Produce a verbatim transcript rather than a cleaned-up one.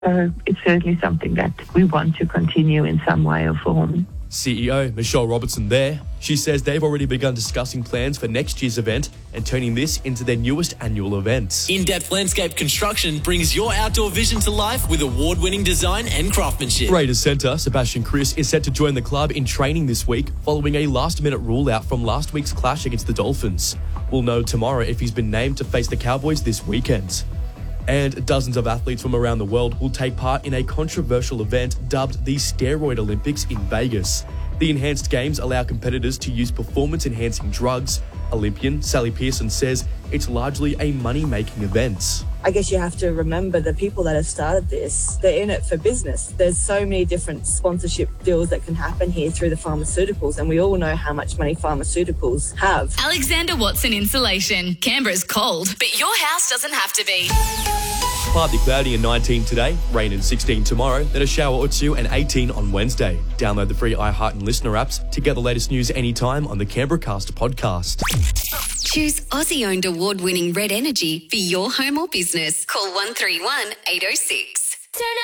So it's certainly something that we want to continue in some way or form. C E O Michelle Robertson there. She says they've already begun discussing plans for next year's event and turning this into their newest annual event. In-Depth Landscape Construction brings your outdoor vision to life with award-winning design and craftsmanship. Raiders centre Sebastian Kris is set to join the club in training this week following a last-minute rule-out from last week's clash against the Dolphins. We'll know tomorrow if he's been named to face the Cowboys this weekend. And dozens of athletes from around the world will take part in a controversial event dubbed the Steroid Olympics in Vegas. The enhanced games allow competitors to use performance-enhancing drugs. Olympian Sally Pearson says it's largely a money-making event. I guess you have to remember the people that have started this, they're in it for business. There's so many different sponsorship deals that can happen here through the pharmaceuticals, and we all know how much money pharmaceuticals have. Alexander Watson Insulation. Canberra's cold, but your house doesn't have to be. Partly cloudy and nineteen today, rain and sixteen tomorrow, then a shower or two and eighteen on Wednesday. Download the free iHeart and Listener apps to get the latest news anytime on the Canberracast podcast. Choose Aussie-owned award-winning Red Energy for your home or business. Call one three one, eight oh six.